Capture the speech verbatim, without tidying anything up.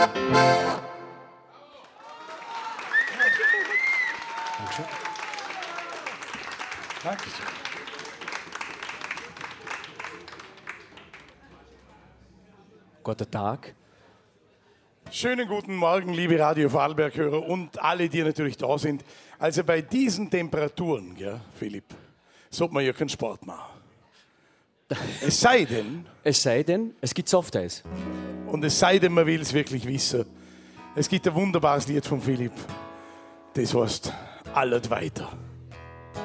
Dankeschön. Guten Tag. Schönen guten Morgen, liebe Radio Vorarlberg-Hörer und alle, die natürlich da sind. Also bei diesen Temperaturen, gell, Philipp, sollte man ja keinen Sport machen. Es sei denn... Es sei denn, es gibt Softeis. Und es sei denn, man will es wirklich wissen. Es gibt ein wunderbares Lied von Philipp. Das heißt, allert weiter.